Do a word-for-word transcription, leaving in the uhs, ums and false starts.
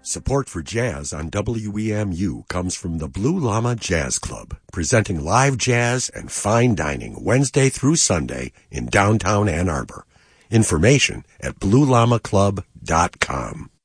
Support for jazz on W E M U comes from the Blue Llama Jazz Club, presenting live jazz and fine dining Wednesday through Sunday in downtown Ann Arbor. Information at blue llama club dot com.